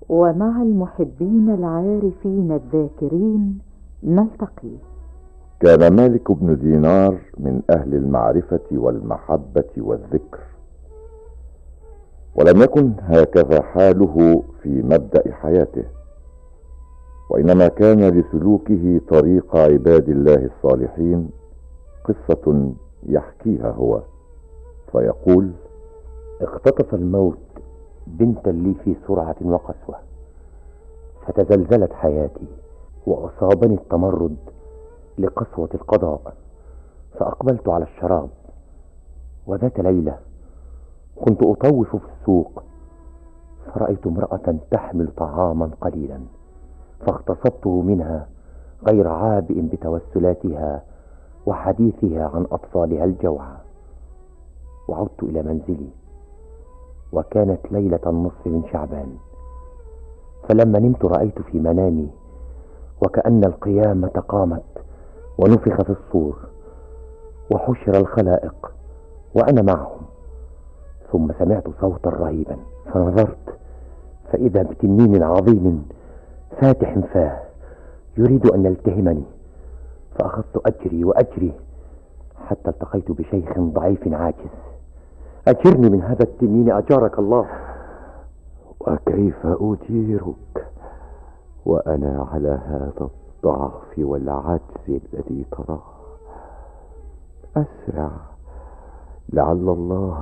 ومع المحبين العارفين الذاكرين نلتقي. كان مالك بن دينار من أهل المعرفة والمحبة والذكر، ولم يكن هكذا حاله في مبدأ حياته، وإنما كان لسلوكه طريق عباد الله الصالحين قصة يحكيها هو فيقول: اختطف الموت بنتا لي في سرعة وقسوة، فتزلزلت حياتي وأصابني التمرد لقسوة القضاء، فأقبلت على الشراب. وذات ليلة كنت أطوف في السوق، فرأيت امرأة تحمل طعاما قليلا، فاغتصبته منها غير عابئ بتوسلاتها وحديثها عن أطفالها الجوعى. وعدت إلى منزلي، وكانت ليلة النصف من شعبان. فلما نمت رأيت في منامي وكأن القيامة قامت ونفخ في الصور وحشر الخلائق وأنا معهم. ثم سمعت صوتا رهيبا، فنظرت فإذا بتنين عظيم فاتح فاه يريد أن يلتهمني، فأخذت أجري وأجري حتى التقيت بشيخ ضعيف عاجز. أجرني من هذا التنين أجارك الله. وكيف أجيرك وأنا على هذا الضعف والعجز الذي تراه؟ أسرع، لعل الله